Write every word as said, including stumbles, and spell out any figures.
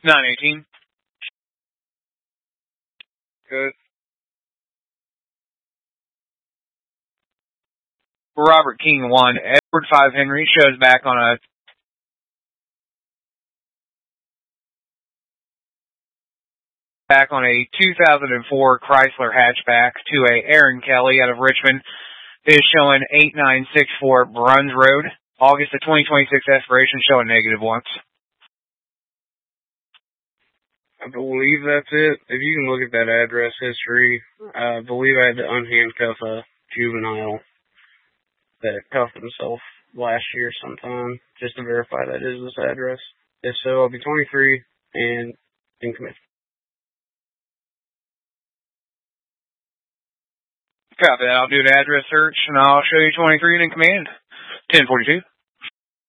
nine eighteen. Good. Robert King one. Edward five Henry shows back on a back on a two thousand four Chrysler hatchback to a Aaron Kelly out of Richmond. Is showing eight nine six four Bruns Road. August of twenty twenty-six expiration showing negative once. I believe that's it. If you can look at that address history, I believe I had to unhandcuff a juvenile that cuffed himself last year sometime, just to verify that is this address. If so, I'll be twenty-three and in commission. Copy that. I'll do an address search and I'll show you twenty-three and in command. ten forty-two.